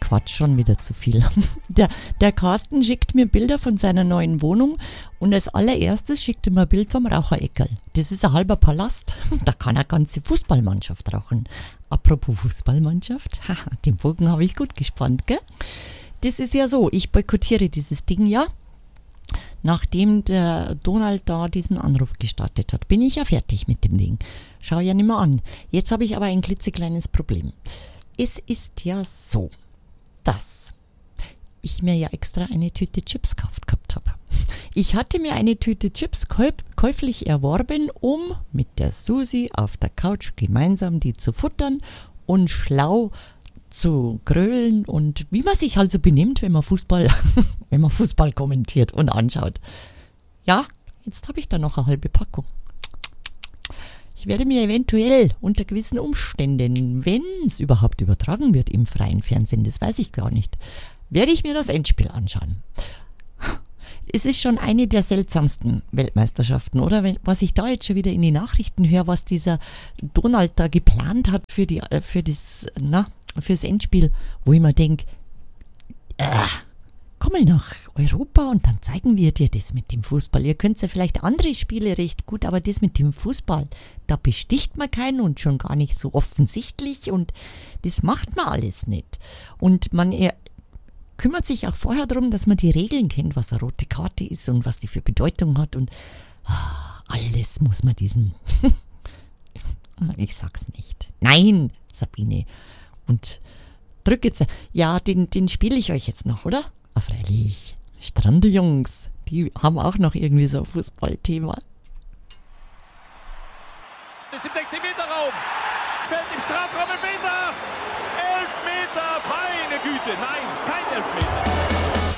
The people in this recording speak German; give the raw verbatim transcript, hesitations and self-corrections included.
Quatsch, schon wieder zu viel. Der, der Carsten schickt mir Bilder von seiner neuen Wohnung und als allererstes schickt er mir ein Bild vom Rauchereckerl. Das ist ein halber Palast, da kann eine ganze Fußballmannschaft rauchen. Apropos Fußballmannschaft, den Bogen habe ich gut gespannt, gell? Das ist ja so, ich boykottiere dieses Ding ja. Nachdem der Donald da diesen Anruf gestartet hat, bin ich ja fertig mit dem Ding. Schau ja nicht mehr an. Jetzt habe ich aber ein klitzekleines Problem. Es ist ja so, dass ich mir ja extra eine Tüte Chips gekauft gehabt habe. Ich hatte mir eine Tüte Chips käuf- käuflich erworben, um mit der Susi auf der Couch gemeinsam die zu futtern und schlau zu grölen und wie man sich also benimmt, wenn man Fußball, wenn man Fußball kommentiert und anschaut. Ja, jetzt habe ich da noch eine halbe Packung. Ich werde mir eventuell unter gewissen Umständen, wenn es überhaupt übertragen wird im freien Fernsehen, das weiß ich gar nicht, werde ich mir das Endspiel anschauen. Es ist schon eine der seltsamsten Weltmeisterschaften, oder? Wenn, was ich da jetzt schon wieder in die Nachrichten höre, was dieser Donald da geplant hat für die, für das, na, fürs Endspiel, wo ich mir denke, äh, komm mal nach Europa und dann zeigen wir dir das mit dem Fußball. Ihr könnt ja vielleicht andere Spiele recht gut, aber das mit dem Fußball, da besticht man keinen und schon gar nicht so offensichtlich und das macht man alles nicht. Und man er, kümmert sich auch vorher darum, dass man die Regeln kennt, was eine rote Karte ist und was die für Bedeutung hat und ah, alles muss man diesem ich sag's nicht. Nein, Sabine. Und drück jetzt, ja, den, den spiele ich euch jetzt noch, oder? Ah, freilich. Strandejungs, die haben auch noch irgendwie so ein Fußballthema. Ist im sechzehn Meter Raum. Fällt im Strafraum im Meter. Elfmeter, meine Güte. Nein, kein Elfmeter.